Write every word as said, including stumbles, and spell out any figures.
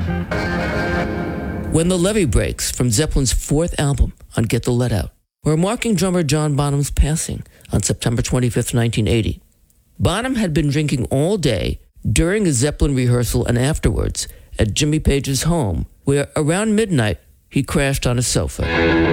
When the Levee Breaks from Zeppelin's fourth album on Get the Lead Out, we're marking drummer John Bonham's passing on September twenty-fifth, nineteen eighty. Bonham had been drinking all day during a Zeppelin rehearsal and afterwards at Jimmy Page's home, where around midnight he crashed on a sofa.